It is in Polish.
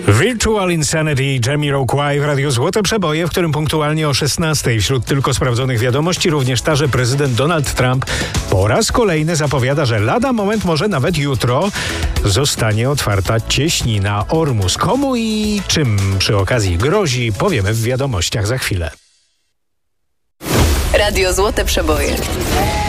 Virtual Insanity, Jamiroquai w Radiu Złote Przeboje, w którym punktualnie o 16:00 wśród tylko sprawdzonych wiadomości również że prezydent Donald Trump po raz kolejny zapowiada, że lada moment, może nawet jutro, zostanie otwarta cieśnina Ormus. Komu i czym przy okazji grozi, powiemy w wiadomościach za chwilę. Radio Złote Przeboje.